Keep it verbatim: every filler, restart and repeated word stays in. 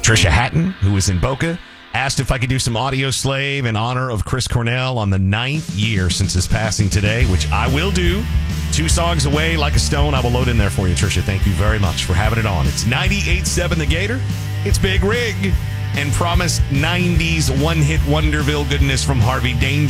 Trisha Hatton, who was in Boca, asked if I could do some Audio Slave in honor of Chris Cornell on the ninth year since his passing today, which I will do. Two songs away, Like a Stone. I will load in there for you, Trisha. Thank you very much for having it on. It's ninety-eight point seven The Gator. It's Big Rig. And promised nineties one-hit Wonderville goodness from Harvey Danger.